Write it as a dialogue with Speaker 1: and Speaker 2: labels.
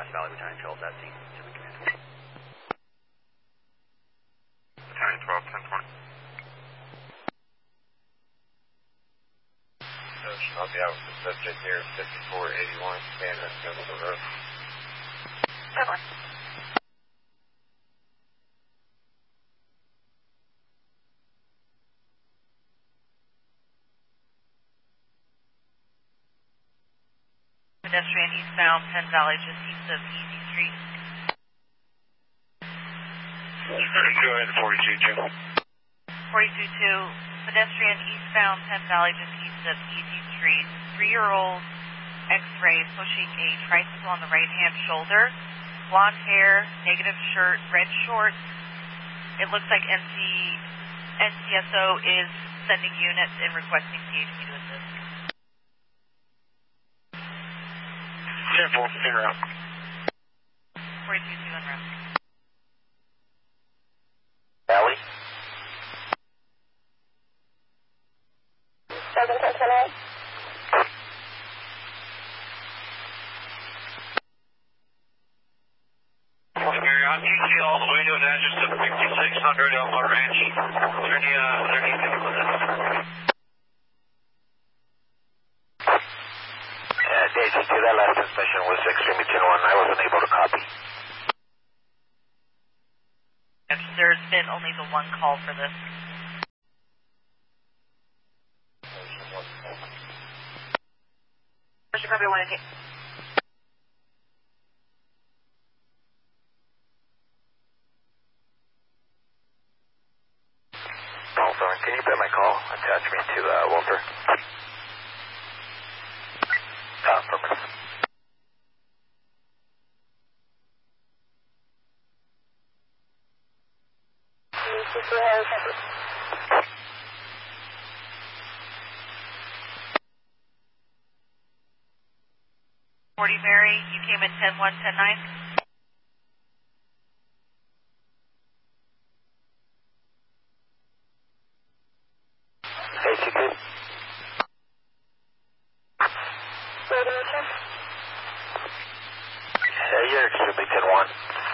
Speaker 1: West Valley, Battalion 12, that's the Pacific Command.
Speaker 2: Battalion 12, 1020. I'll be out with the subject here, 5481, Canada, Middle Road.
Speaker 3: Over.
Speaker 4: Pedestrian eastbound Penn Valley, just east of Easy Street.
Speaker 2: 32 and 42-2.
Speaker 4: 42-2, pedestrian eastbound Penn Valley, just east of Easy Street. 3-year-old X-ray pushing a tricycle on the right-hand shoulder. Blonde hair, negative shirt, red shorts. It looks like NCSO is sending units and requesting PHP to assist.
Speaker 2: 10-4, in route.
Speaker 4: 42-2 en route.
Speaker 2: Valley?
Speaker 3: 7-10-10.
Speaker 2: On DC all the way to an address of 5600 Elmwood Ranch. Is there any details on this? Daisy, that last transmission was extremely 10-1. I wasn't able to copy.
Speaker 4: There's been only the one call for this.
Speaker 3: Where's your copy? One again.
Speaker 2: Hawthorne, can you put my call? Attach me to Wolfer. Affirmative.
Speaker 4: Mary, you came in 10-1, 10-9.
Speaker 2: ACP. You're extremely 10-1.